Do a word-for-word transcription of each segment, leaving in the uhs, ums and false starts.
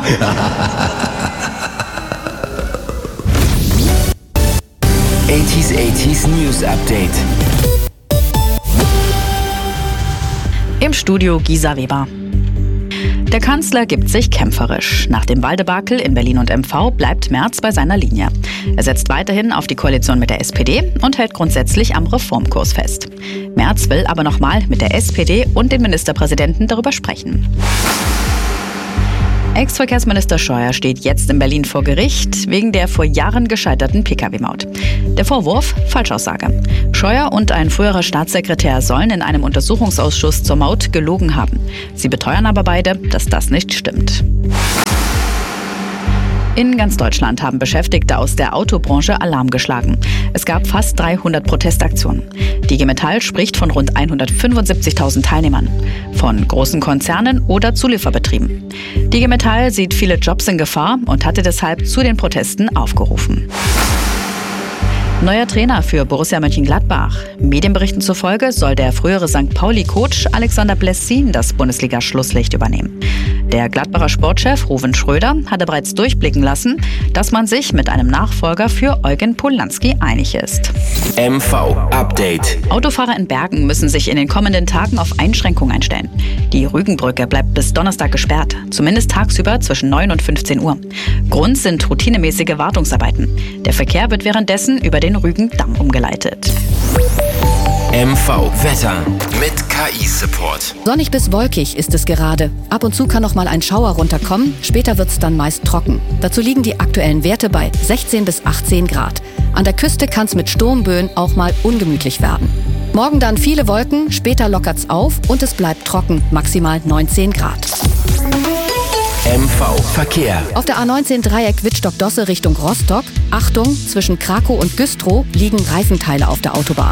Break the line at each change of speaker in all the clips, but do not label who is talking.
achtziger achtziger News Update.
Im Studio Gisa Weber. Der Kanzler gibt sich kämpferisch. Nach dem Wahldebakel in Berlin und M V bleibt Merz bei seiner Linie. Er setzt weiterhin auf die Koalition mit der S P D und hält grundsätzlich am Reformkurs fest. Merz will aber nochmal mit der S P D und dem Ministerpräsidenten darüber sprechen. Ex-Verkehrsminister Scheuer steht jetzt in Berlin vor Gericht wegen der vor Jahren gescheiterten P K W-Maut. Der Vorwurf? Falschaussage. Scheuer und ein früherer Staatssekretär sollen in einem Untersuchungsausschuss zur Maut gelogen haben. Sie beteuern aber beide, dass das nicht stimmt. In ganz Deutschland haben Beschäftigte aus der Autobranche Alarm geschlagen. Es gab fast dreihundert Protestaktionen. Die I G Metall spricht von rund hundertfünfundsiebzigtausend Teilnehmern. Von großen Konzernen oder Zulieferbetrieben. Die I G Metall sieht viele Jobs in Gefahr und hatte deshalb zu den Protesten aufgerufen. Neuer Trainer für Borussia Mönchengladbach. Medienberichten zufolge soll der frühere Sankt Pauli-Coach Alexander Blessin das Bundesliga-Schlusslicht übernehmen. Der Gladbacher Sportchef Ruven Schröder hatte bereits durchblicken lassen, dass man sich mit einem Nachfolger für Eugen Polanski einig ist.
M V Update.
Autofahrer in Bergen müssen sich in den kommenden Tagen auf Einschränkungen einstellen. Die Rügenbrücke bleibt bis Donnerstag gesperrt, zumindest tagsüber zwischen neun und fünfzehn Uhr. Grund sind routinemäßige Wartungsarbeiten. Der Verkehr wird währenddessen über den Rügendamm umgeleitet.
M V Wetter mit K I-Support.
Sonnig bis wolkig ist es gerade. Ab und zu kann noch mal ein Schauer runterkommen. Später wird es dann meist trocken. Dazu liegen die aktuellen Werte bei sechzehn bis achtzehn Grad. An der Küste kann es mit Sturmböen auch mal ungemütlich werden. Morgen dann viele Wolken, später lockert's auf und es bleibt trocken, maximal neunzehn Grad.
M V Verkehr.
Auf der A neunzehn Dreieck Wittstock-Dosse Richtung Rostock. Achtung, zwischen Krakow und Güstrow liegen Reifenteile auf der Autobahn.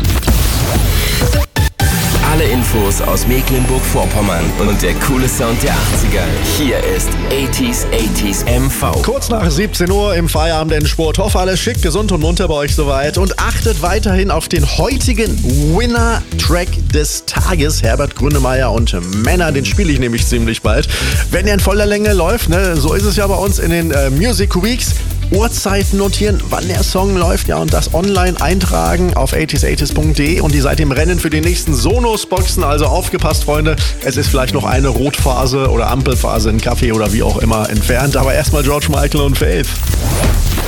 Alle Infos aus Mecklenburg-Vorpommern und der coole Sound der achtziger. Hier ist achtziger achtziger M V.
Kurz nach siebzehn Uhr im Feierabend in Sport. Hoffe, alles schick, gesund und munter bei euch soweit. Und achtet weiterhin auf den heutigen Winner-Track des Tages. Herbert Grönemeyer und Männer. Den spiele ich nämlich ziemlich bald. Wenn er in voller Länge läuft, ne, so ist es ja bei uns in den äh, Music Weeks. Uhrzeiten notieren, wann der Song läuft, ja, und das online eintragen auf achtziger achtziger punkt de und die seid im Rennen für die nächsten Sonos-Boxen. Also aufgepasst, Freunde, es ist vielleicht noch eine Rotphase oder Ampelphase, ein Kaffee oder wie auch immer entfernt, aber erstmal George Michael und Faith.